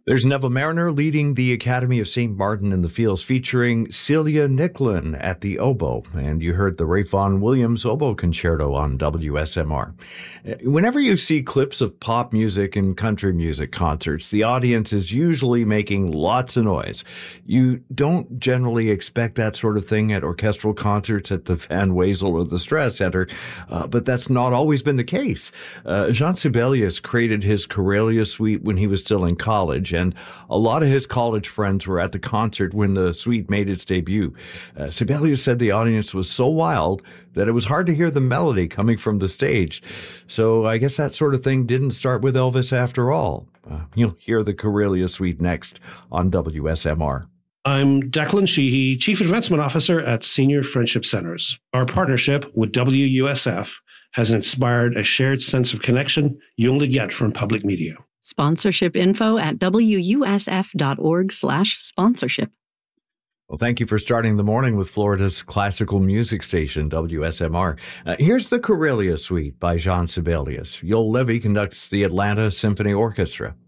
There's Neville Mariner leading the Academy of St. Martin in the Fields, featuring Celia Nicklin at the oboe. And you heard the Ralph Vaughan Williams Oboe Concerto on WSMR. Whenever you see clips of pop music and country music concerts, the audience is usually making lots of noise. You don't generally expect that sort of thing at orchestral concerts at the Van Wezel or the Stress Center, but that's not always been the case. Jean Sibelius created his Karelia Suite when he was still in college, and a lot of his college friends were at the concert when the suite made its debut. Sibelius said the audience was so wild that it was hard to hear the melody coming from the stage. So I guess that sort of thing didn't start with Elvis after all. You'll hear the Karelia Suite next on WSMR. I'm Declan Sheehy, Chief Advancement Officer at Senior Friendship Centers. Our partnership with WUSF has inspired a shared sense of connection you only get from public media. Sponsorship info at wusf.org/sponsorship. Well, thank you for starting the morning with Florida's classical music station, WSMR. Here's the Karelia Suite by Jean Sibelius. Joel Levy conducts the Atlanta Symphony Orchestra.